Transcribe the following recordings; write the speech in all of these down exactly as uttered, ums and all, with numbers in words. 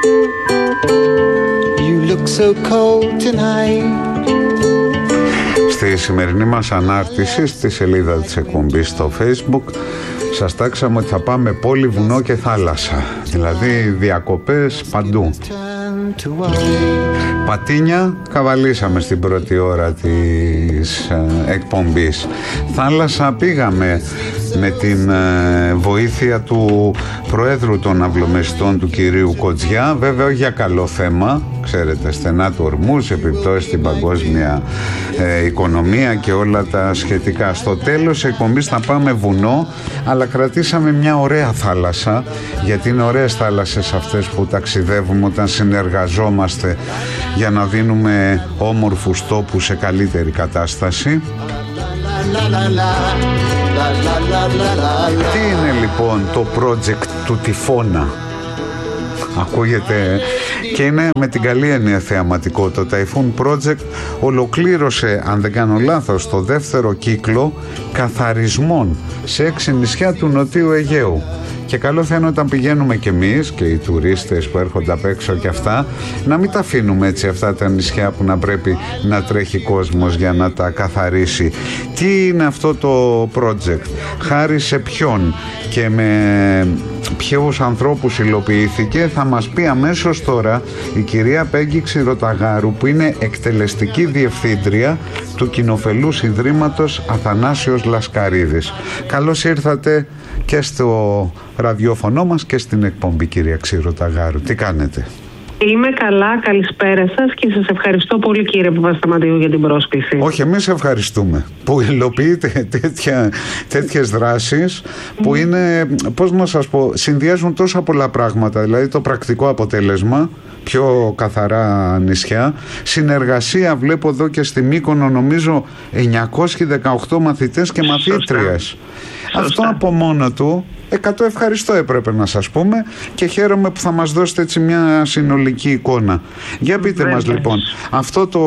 You look so cold tonight. Στη σημερινή μας ανάρτηση στη σελίδα της εκπομπής στο Facebook σας τάξαμε ότι θα πάμε πόλη, βουνό και θάλασσα, δηλαδή διακοπές παντού. Πατίνια καβαλήσαμε στην πρώτη ώρα της ε, εκπομπής. Θάλασσα πήγαμε με την ε, βοήθεια του Προέδρου των Αυλομεσητών, του κυρίου Κοτζιά, βέβαια για καλό θέμα, ξέρετε, στενά του ορμούς, επιπτώσεις στην παγκόσμια ε, οικονομία και όλα τα σχετικά. Στο τέλος εκπομπής θα πάμε βουνό, αλλά κρατήσαμε μια ωραία θάλασσα, γιατί είναι ωραίες θάλασσες αυτές που ταξιδεύουμε όταν συνεργαζόμαστε για να δίνουμε όμορφους τόπους σε καλύτερη κατάσταση. Τι είναι λοιπόν το project του τυφώνα? Ακούγεται και είναι με την καλή έννοια θεαματικό. Το Typhoon Project ολοκλήρωσε, αν δεν κάνω λάθος, το δεύτερο κύκλο καθαρισμών σε έξι νησιά του Νοτιού Αιγαίου. Και καλό θα είναι όταν πηγαίνουμε κι εμείς και οι τουρίστες που έρχονται απ' έξω και αυτά, να μην τα αφήνουμε έτσι αυτά τα νησιά που να πρέπει να τρέχει κόσμος για να τα καθαρίσει. Τι είναι αυτό το project, χάρη σε ποιον και με ποιους ανθρώπους υλοποιήθηκε, θα μας πει αμέσως τώρα η κυρία Πέγγι Ξηροταγάρου, που είναι εκτελεστική διευθύντρια του Κοινοφελούς Ιδρύματος Αθανάσιος Λασκαρίδης. Καλώς ήρθατε και στο ραδιόφωνο μας και στην εκπομπή, κυρία Ξηροταγάρου. Τι κάνετε? Είμαι καλά, καλησπέρα σας και σας ευχαριστώ πολύ, κύριε Παπασταματίου, για την πρόσκληση. Όχι, εμείς ευχαριστούμε που υλοποιείτε τέτοια, τέτοιες δράσεις που mm. είναι, πώς να σας πω, συνδυάζουν τόσα πολλά πράγματα, δηλαδή το πρακτικό αποτέλεσμα, πιο καθαρά νησιά, συνεργασία, βλέπω εδώ και στη Μύκονο νομίζω εννιακόσιοι δεκαοκτώ μαθητές και μαθήτριες. Αυτό από μόνο του εκατό ευχαριστώ έπρεπε να σας πούμε, και χαίρομαι που θα μας δώσετε έτσι μια συνολική εικόνα. Για πείτε Βέβαια. μας λοιπόν, αυτό το,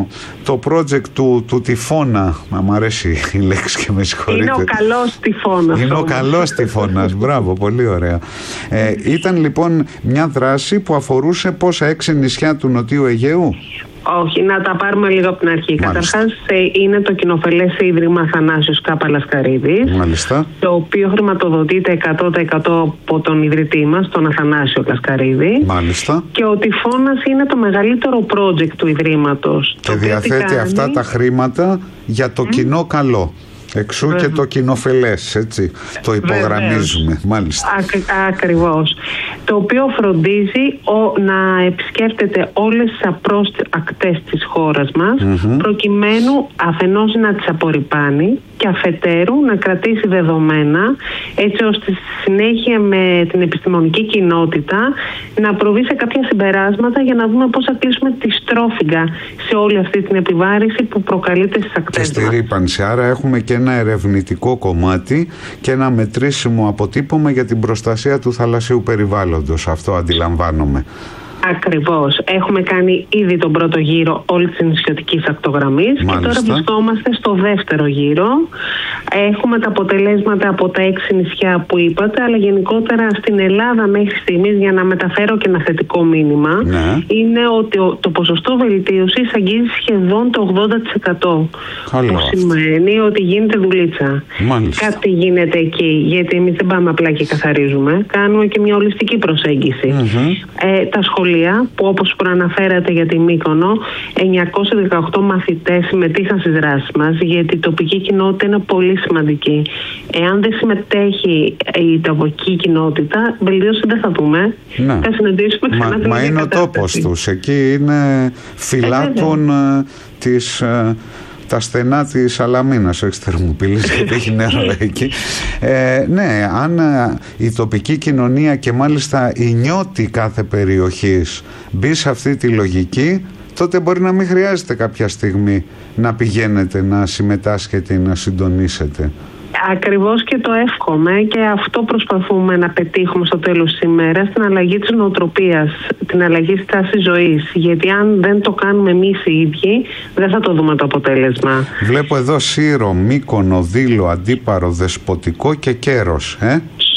το project του, του τυφώνα, να μου αρέσει η λέξη και με συγχωρείτε. Είναι ο καλός τυφώνας. Είναι ο καλός τυφώνας, μπράβο, πολύ ωραία. Ε, ήταν λοιπόν μια δράση που αφορούσε πόσα, έξι νησιά του Νοτιού Αιγαίου? Όχι, να τα πάρουμε λίγο από την αρχή. Καταρχάς, είναι το Κοινοφελές Ίδρυμα Αθανάσιος Κάπα Λασκαρίδης, Μάλιστα. το οποίο χρηματοδοτείται εκατό τοις εκατό από τον ιδρυτή μας, τον Αθανάσιο Λασκαρίδη. Μάλιστα. Και ο τυφώνας είναι το μεγαλύτερο project του Ιδρύματος. Και διαθέτει κάνει... αυτά τα χρήματα για το mm. κοινό καλό. Εξού Βέβαια. και το κοινοφελές, έτσι, το υπογραμμίζουμε. Βέβαια. Μάλιστα. Α, ακριβώς. Το οποίο φροντίζει ο, να επισκέπτεται όλες τις απρόστακτες της χώρας μας, mm-hmm. προκειμένου αφενός να τις απορρυπάνει και αφετέρου να κρατήσει δεδομένα, έτσι ώστε στη συνέχεια με την επιστημονική κοινότητα να προβεί σε κάποια συμπεράσματα για να δούμε πώς θα κλείσουμε τη στρόφιγγα σε όλη αυτή την επιβάρηση που προκαλείται στις ακτές μας. Και στη ρύπανση. Άρα έχουμε και ένα ερευνητικό κομμάτι και ένα μετρήσιμο αποτύπωμα για την προστασία του θαλασσίου περιβάλλοντος. Αυτό αντιλαμβάνομαι. Ακριβώς. Έχουμε κάνει ήδη τον πρώτο γύρο όλης της νησιωτικής ακτογραμμής και τώρα βρισκόμαστε στο δεύτερο γύρο. Έχουμε τα αποτελέσματα από τα έξι νησιά που είπατε, αλλά γενικότερα στην Ελλάδα μέχρι στιγμής, για να μεταφέρω και ένα θετικό μήνυμα, ναι. είναι ότι το ποσοστό βελτίωσης αγγίζει σχεδόν το ογδόντα τοις εκατό. Καλό. Που σημαίνει ότι γίνεται δουλίτσα. Μάλιστα. Κάτι γίνεται εκεί, γιατί εμείς δεν πάμε απλά και καθαρίζουμε, κάνουμε και μια ολιστική προσέγγιση. Mm-hmm. Ε, τα σχολεία, που όπως προαναφέρατε για τη Μύκονο, εννιακόσιοι δεκαοκτώ μαθητές συμμετείχαν στις δράσεις μας, γιατί η τοπική κοινότητα είναι πολύ σημαντική. Εάν δεν συμμετέχει η τοπική κοινότητα, βελτίωση δεν θα δούμε. Ναι. Θα συναντήσουμε ξανά την ίδια κατάσταση. Μα είναι ο τόπος τους. Εκεί είναι φυλάτων ε, της... Ε, τα στενά της Σαλαμίνας, όχι Θερμοπύλης, γιατί έχει νερό εκεί. Ε, ναι, αν ε, η τοπική κοινωνία και μάλιστα η νιώτη κάθε περιοχής μπει σε αυτή τη λογική, τότε μπορεί να μην χρειάζεται κάποια στιγμή να πηγαίνετε, να συμμετάσχετε ή να συντονίσετε. Ακριβώς, και το εύχομαι, και αυτό προσπαθούμε να πετύχουμε στο τέλος της ημέρας, την αλλαγή της νοοτροπίας, την αλλαγή της τάσης ζωής. Γιατί αν δεν το κάνουμε εμείς οι ίδιοι, δεν θα το δούμε το αποτέλεσμα. Βλέπω εδώ Σύρο, Μύκονο, Δήλο, Αντίπαρο, Δεσποτικό και Κέρος. Ε?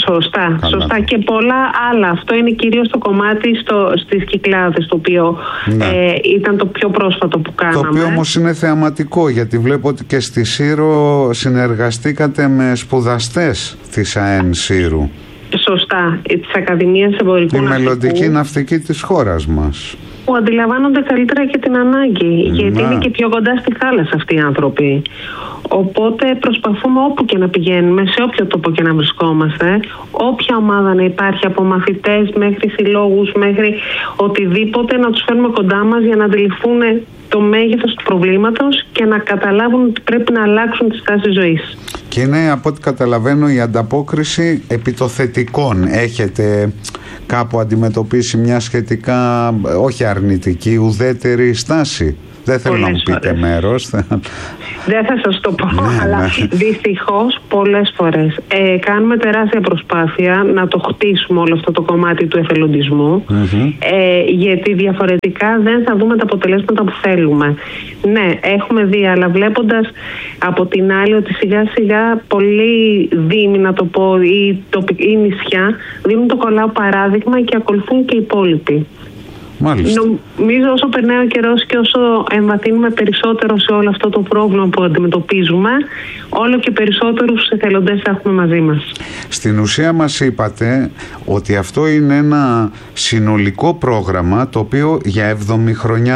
Σωστά, Καλά. σωστά και πολλά άλλα. Αυτό είναι κυρίως το κομμάτι στο, στις Κυκλάδες, το οποίο ναι. ε, ήταν το πιο πρόσφατο που κάναμε. Το οποίο όμως είναι θεαματικό, γιατί βλέπω ότι και στη Σύρο συνεργαστήκατε με σπουδαστές της ΑΕΝ Σύρου. Σωστά, της Ακαδημίας Εμπορικού Η Ναυτικού, μελλοντική ναυτική της χώρας μας. που αντιλαμβάνονται καλύτερα και την ανάγκη, γιατί Να. είναι και πιο κοντά στη θάλασσα αυτοί οι άνθρωποι. Οπότε προσπαθούμε όπου και να πηγαίνουμε, σε όποιο τόπο και να βρισκόμαστε, όποια ομάδα να υπάρχει, από μαθητές μέχρι συλλόγους, μέχρι οτιδήποτε, να τους φέρνουμε κοντά μας για να αντιληφθούν το μέγεθος του προβλήματος και να καταλάβουν ότι πρέπει να αλλάξουν τη στάση ζωής. Και είναι, από ό,τι καταλαβαίνω, η ανταπόκριση επί το θετικών. Έχετε κάπου αντιμετωπίσει μια σχετικά, όχι αρνητική, ουδέτερη στάση? Δεν θέλω Πολλές να μου πείτε φορές. μέρος. Δεν θα σας το πω, Ναι, αλλά ναι. δυστυχώς πολλές φορές ε, κάνουμε τεράστια προσπάθεια να το χτίσουμε όλο αυτό το κομμάτι του εθελοντισμού, Mm-hmm. ε, γιατί διαφορετικά δεν θα δούμε τα αποτελέσματα που θέλουμε. Ναι, έχουμε δει, αλλά βλέποντας από την άλλη ότι σιγά σιγά πολλοί δήμοι, να το πω, ή, τοπι- ή νησιά δίνουν το κολλάο παράδειγμα και ακολουθούν και οι υπόλοιποι. Μάλιστα. Νομίζω όσο περνάει ο καιρός και όσο εμβαθύνουμε περισσότερο σε όλο αυτό το πρόβλημα που αντιμετωπίζουμε, όλο και περισσότερους εθελοντές θα έχουμε μαζί μας. Στην ουσία μας είπατε ότι αυτό είναι ένα συνολικό πρόγραμμα, το οποίο για έβδομη χρονιά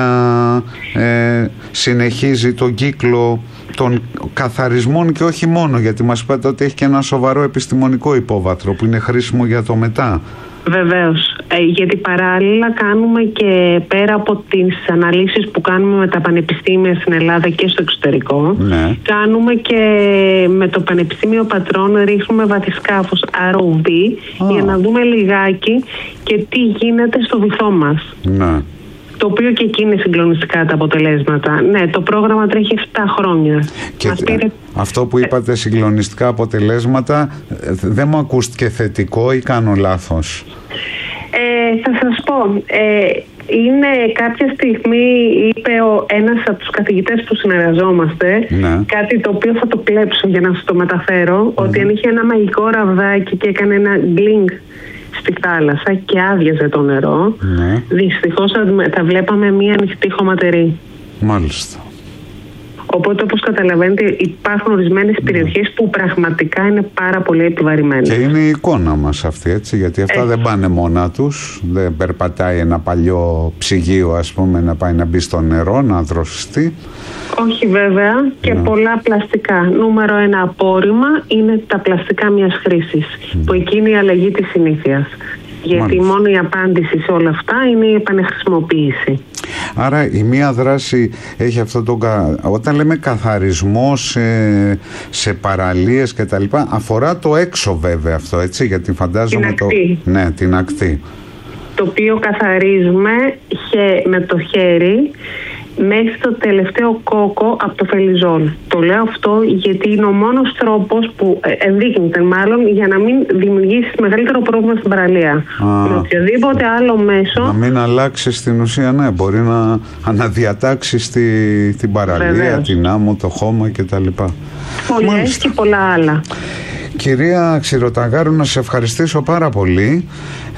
ε, συνεχίζει τον κύκλο των καθαρισμών, και όχι μόνο, γιατί μας είπατε ότι έχει και ένα σοβαρό επιστημονικό υπόβαθρο που είναι χρήσιμο για το μετά. Βεβαίως, ε, γιατί παράλληλα κάνουμε και πέρα από τις αναλύσεις που κάνουμε με τα πανεπιστήμια στην Ελλάδα και στο εξωτερικό, Ναι. κάνουμε και με το Πανεπιστήμιο Πατρών, ρίχνουμε βαθυσκάφος αρ ο βι Α. για να δούμε λιγάκι και τι γίνεται στο βυθό μας. Ναι. Το οποίο και εκεί είναι συγκλονιστικά τα αποτελέσματα. Ναι, το πρόγραμμα τρέχει επτά χρόνια. Και Μας πήρε... αυτό που είπατε, συγκλονιστικά αποτελέσματα, ε, δεν μου ακούστηκε θετικό ή κάνω λάθος? Ε, θα σας πω, ε, είναι κάποια στιγμή, είπε ο, ένας από τους καθηγητές που συνεργαζόμαστε, Ναι. κάτι το οποίο θα το κλέψω για να σας το μεταφέρω, ότι αν είχε ένα μαγικό ραβδάκι και έκανε ένα γκλινγκ στη θάλασσα και άδειαζε το νερό, Ναι. δυστυχώς θα, θα βλέπαμε μία ανοιχτή χωματερή. Μάλιστα. Οπότε, όπως καταλαβαίνετε, υπάρχουν ορισμένες περιοχές που πραγματικά είναι πάρα πολύ επιβαρημένες. Και είναι η εικόνα μας αυτή, έτσι, γιατί αυτά Έτσι. δεν πάνε μόνα τους. Δεν περπατάει ένα παλιό ψυγείο, ας πούμε, να πάει να μπει στο νερό, να δροσιστεί. Όχι βέβαια, και Ναι. πολλά πλαστικά. Νούμερο ένα απόρριμα είναι τα πλαστικά μιας χρήσης, που εκεί είναι η αλλαγή της συνήθειας. Γιατί Μάλιστα. μόνο η απάντηση σε όλα αυτά είναι η επανεχρησιμοποίηση. Άρα η μία δράση έχει αυτό το... κα- Όταν λέμε καθαρισμό σε, σε παραλίες και τα λοιπά, αφορά το έξω βέβαια αυτό, έτσι, γιατί φαντάζομαι Την το... ακτή. Ναι, την ακτή. Το οποίο καθαρίζουμε χε- με το χέρι μέχρι το τελευταίο κόκο από το φελιζόλ. Το λέω αυτό γιατί είναι ο μόνος τρόπος που ε, ενδείκνυται μάλλον για να μην δημιουργήσει μεγαλύτερο πρόβλημα στην παραλία. Α. Με οποιοδήποτε άλλο μέσο. Να μην αλλάξει στην ουσία, ναι, μπορεί να αναδιατάξει τη, την παραλία, Βεβαίως. την άμμο, το χώμα κτλ. Πολλές και πολλά άλλα. Κυρία Ξηροταγάρου, να σε ευχαριστήσω πάρα πολύ.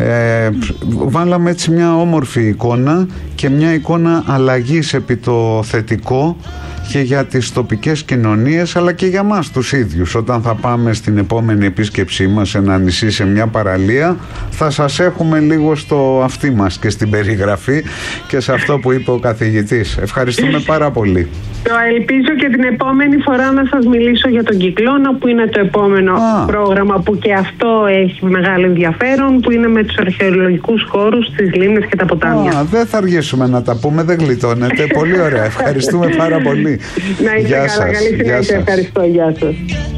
Ε, βάλαμε έτσι μια όμορφη εικόνα και μια εικόνα αλλαγής επί το θετικό και για τις τοπικές κοινωνίες, αλλά και για μας τους ίδιους. Όταν θα πάμε στην επόμενη επίσκεψή μας σε ένα νησί, σε μια παραλία, θα σας έχουμε λίγο στο αυτί μας και στην περιγραφή και σε αυτό που είπε ο καθηγητής. Ευχαριστούμε πάρα πολύ. Το ελπίζω και την επόμενη φορά να σας μιλήσω για τον Κυκλώνα, που είναι το επόμενο Α. πρόγραμμα που και αυτό έχει μεγάλο ενδιαφέρον, που είναι με τους αρχαιολογικούς χώρους, τις λίμνες και τα ποτάμια. Α, δεν θα αργήσουμε να τα πούμε, δεν γλιτώνετε. Πολύ ωραία, ευχαριστούμε πάρα πολύ. Να είστε Γεια καλά, σας, καλή γεια συνέχεια, σας. ευχαριστώ, γεια σας.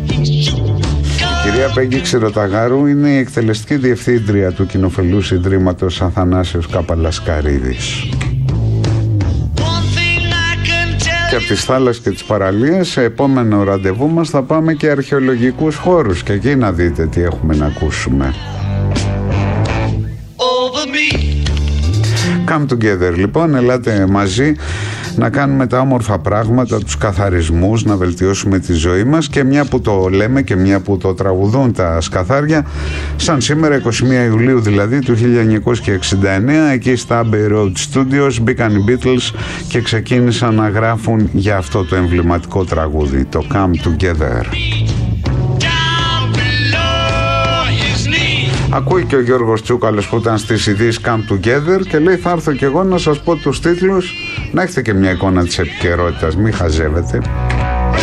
Η κυρία Πέγγι Ξηροταγάρου είναι η εκτελεστική διευθύντρια του Κοινοφελούς Ιδρύματος Αθανάσιος Καπαλασκαρίδης. Και από τις θάλασσες και τις παραλίες, σε επόμενο ραντεβού μας θα πάμε και αρχαιολογικούς χώρους και εκεί να δείτε τι έχουμε να ακούσουμε. Come together, λοιπόν, ελάτε μαζί να κάνουμε τα όμορφα πράγματα, τους καθαρισμούς, να βελτιώσουμε τη ζωή μας. Και μια που το λέμε και μια που το τραγουδούν τα σκαθάρια, σαν σήμερα εικοστή πρώτη Ιουλίου δηλαδή του χίλια εννιακόσια εξήντα εννέα, εκεί στα Abbey Road Studios μπήκαν οι Beatles και ξεκίνησαν να γράφουν για αυτό το εμβληματικό τραγούδι, το Come Together. Ακούει και ο Γιώργος Τσούκαλος που ήταν στις ειδήσεις Come Together και λέει θα έρθω και εγώ να σας πω τους τίτλους, να έχετε και μια εικόνα της επικαιρότητας, μην χαζεύετε.